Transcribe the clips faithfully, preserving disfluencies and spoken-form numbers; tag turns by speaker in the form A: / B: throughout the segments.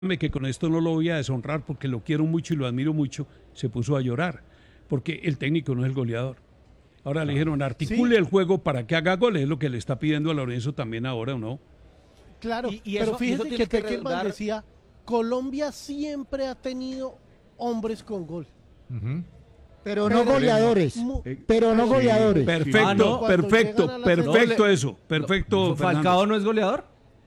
A: que con esto no lo voy a deshonrar porque lo quiero mucho y lo admiro mucho, se puso a llorar, porque el técnico no es el goleador. Ahora le dijeron, articule sí. el juego para que haga goles, es lo que le está pidiendo a Lorenzo también ahora, ¿o no?
B: Claro, y, y pero eso, fíjese que, que Peckerman decía, Colombia siempre ha tenido hombres con gol.
C: Uh-huh.
D: Pero no goleadores, pero no goleadores.
A: Perfecto, ah, no. perfecto, perfecto eso, perfecto.
E: ¿Falcao no es goleador?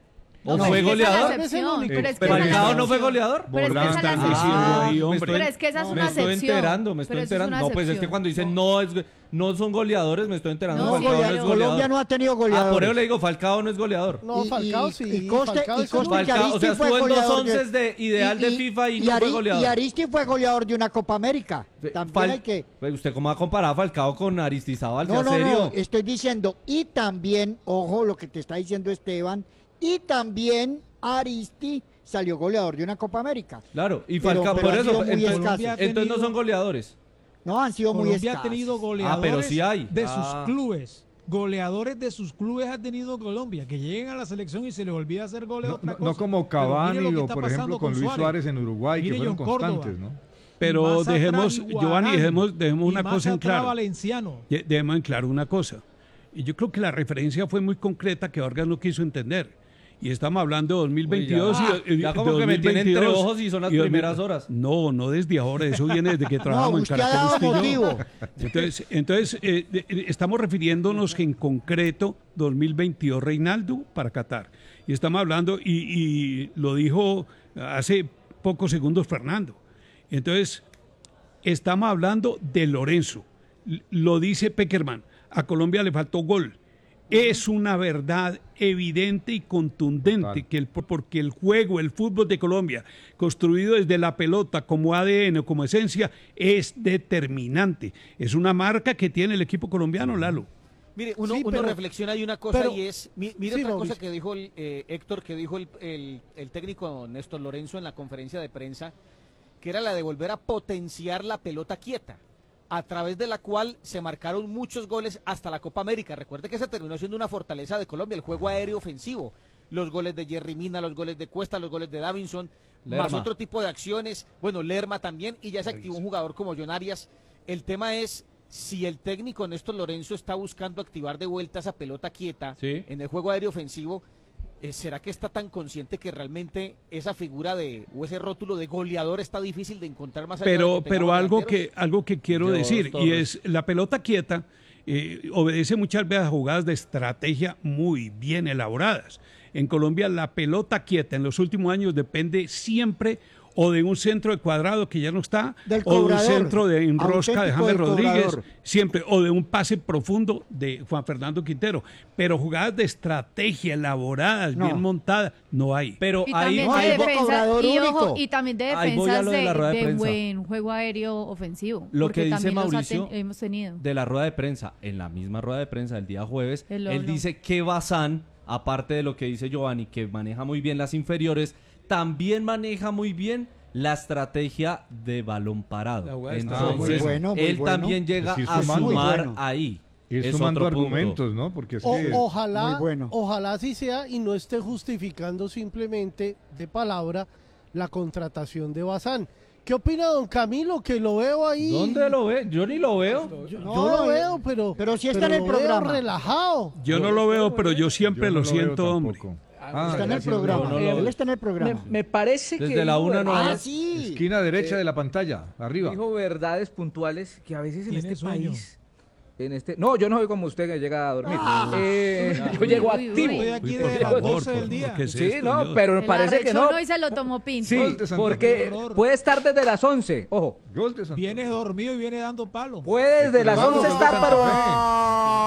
E: ¿O
F: no,
E: fue
F: es
E: goleador?
F: Es excepción, pero es que
E: ¿Falcao no fue goleador?
F: Pero es que esa
A: están
F: es
A: diciendo
F: ah,
A: ahí, hombre.
F: Pero es que esa es una
E: me estoy
F: excepción.
E: enterando, me estoy enterando. Es no, pues es que cuando dicen no es no son goleadores, me estoy enterando.
D: No,
E: Falcao
D: Colombia,
E: no es goleador.
D: Colombia no ha tenido goleadores.
E: Ah, por eso le digo, Falcao no es goleador.
B: No, Falcao sí.
D: Y, y Coste,
B: Falcao,
D: y Coste
E: Falcao, o sea, estuvo en dos onces de ideal y, y, de FIFA y, y no Ari, fue goleador.
D: Y Aristi fue goleador de una Copa América. También Fal hay que...
E: ¿Usted cómo va a comparar a Falcao con Aristizábal?
D: No, no,
E: serio?
D: no, estoy diciendo, y también, ojo lo que te está diciendo Esteban, y también Aristi salió goleador de una Copa América.
E: Claro, y Falcao, por eso, entonces, entonces no son goleadores.
D: No, han sido
G: Colombia
D: muy escasos.
G: ha tenido goleadores
E: ah, pero sí hay.
G: de
E: ah.
G: sus clubes. Goleadores de sus clubes ha tenido Colombia, que lleguen a la selección y se les olvida hacer goles.
C: No,
G: otra
C: no,
G: cosa.
C: no como Cavani o, por ejemplo, con, con Luis
G: Suárez,
C: Suárez en Uruguay,
G: mire
C: que fueron
G: John
C: constantes,
G: Córdoba,
C: ¿no?
A: Pero dejemos,
G: atrás,
A: Giovanni, dejemos, dejemos una cosa en claro.
G: Valenciano.
A: Dejemos en claro una cosa. Y yo creo que la referencia fue muy concreta que Vargas no quiso entender. Y estamos hablando de dos mil veintidós.
E: Uy, ya.
A: y,
E: ya
A: de
E: como que me tienen entre ojos y son las
A: y
E: primeras horas.
A: No, no desde ahora, eso viene desde que trabajamos
D: no,
A: en Caracol
D: motivo.
A: Entonces, entonces eh, de, estamos refiriéndonos en concreto dos mil veintidós Reinaldo para Qatar. Y estamos hablando, y, y lo dijo hace pocos segundos Fernando. Entonces, estamos hablando de Lorenzo. Lo dice Peckerman, a Colombia le faltó gol. Es una verdad evidente y contundente que el, porque el juego, el fútbol de Colombia, construido desde la pelota como A D N o como esencia, es determinante. Es una marca que tiene el equipo colombiano, Lalo.
H: Mire, uno,
B: sí,
H: uno
B: pero,
H: reflexiona y una cosa
B: pero,
H: y es, mire
B: sí,
H: otra
B: Mauricio.
H: cosa que dijo el, eh, Héctor, que dijo el, el, el técnico Néstor Lorenzo en la conferencia de prensa, que era la de volver a potenciar la pelota quieta, a través de la cual se marcaron muchos goles hasta la Copa América. Recuerde que se terminó siendo una fortaleza de Colombia, el juego aéreo ofensivo. Los goles de Jerry Mina, los goles de Cuesta, los goles de Davinson,
E: Lerma.
H: más otro tipo de acciones. Bueno, Lerma también, y ya se activó un jugador como John Arias. El tema es si el técnico Néstor Lorenzo está buscando activar de vuelta esa pelota quieta
E: ¿Sí?
H: en el juego aéreo ofensivo. ¿Será que está tan consciente que realmente esa figura de o ese rótulo de goleador está difícil de encontrar más allá
A: Pero,
H: de que
A: pero algo que algo que quiero
E: Yo,
A: decir
E: Torres.
A: y es la pelota quieta eh, obedece muchas veces a jugadas de estrategia muy bien elaboradas. En Colombia la pelota quieta en los últimos años depende siempre o de un centro de cuadrado que ya no está,
D: del
A: o de un
D: cobrador,
A: centro de enrosca de James Rodríguez,
D: cobrador.
A: siempre, o de un pase profundo de Juan Fernando Quintero. Pero jugadas de estrategia elaboradas,
D: no.
A: bien montadas, no hay.
E: Pero
F: Y
E: ahí
F: también
D: no
F: de
D: hay
F: defensa,
D: cobrador
F: y, ojo,
D: único.
F: y también de
E: Ahí voy a
F: defensas
E: lo de
F: de,
E: la rueda de
F: de
E: prensa.
F: buen juego aéreo ofensivo.
E: Lo
F: porque
E: que dice
F: también los
E: Mauricio
F: ten, hemos tenido.
E: de la rueda de prensa, en la misma rueda de prensa del día jueves,
F: El
E: él dice que Bazán, aparte de lo que dice Giovanni, que maneja muy bien las inferiores, también maneja muy bien la estrategia de balón parado. Entonces,
D: ah, muy bueno, muy
E: él
D: bueno.
E: también llega
C: Es ir
E: a
C: sumando.
E: sumar
D: Muy bueno.
E: ahí.
C: Ir
E: Es
C: sumando
E: otro punto.
C: argumentos, ¿no? Porque es
B: O,
C: que...
B: ojalá,
D: Muy bueno.
B: ojalá así sea y no esté justificando simplemente de palabra la contratación de Bazán. ¿Qué opina don Camilo? Que lo veo ahí.
E: ¿Dónde lo ve? Yo ni lo veo.
B: Yo,
D: No,
B: yo lo
D: eh,
B: veo, pero,
D: pero sí está en el
B: lo veo
D: programa.
B: relajado.
A: Yo no lo veo, pero yo siempre
C: yo no
A: lo
C: veo
A: siento, hombre.
C: tampoco.
D: Ah, está en el
C: gracias,
D: programa.
E: no, no, no.
D: Él está en el programa.
I: Me, me parece
E: Desde
I: que
E: la
I: dijo
E: una no
I: verdades-
D: Ah, sí.
C: Esquina derecha
I: Eh,
C: de la pantalla, arriba.
I: dijo verdades puntuales que a veces en
G: Tiene
I: este
G: sueño.
I: país, en este, no, yo no soy como usted que llega a dormir.
D: Ah.
I: Eh,
F: Uy,
I: yo llego
F: uy, uy.
I: activo.
G: Estoy aquí
A: Uy, por
G: desde las
A: favor,
G: doce del
A: por-
G: día.
A: ¿qué es
I: Sí,
A: esto,
I: no,
A: Dios?
I: pero me
F: El
I: parece que no.
F: arrechonó y se lo tomó Pinto.
I: Sí,
C: Gol de Santa
I: porque
G: Fe.
I: puede estar desde las once, ojo,
C: Gol de Santa Fe.
G: Viene dormido y viene dando palo.
I: puede desde las
C: Vamos,
I: once
C: gol de
I: estar,
C: Santa
I: pero
C: Fe.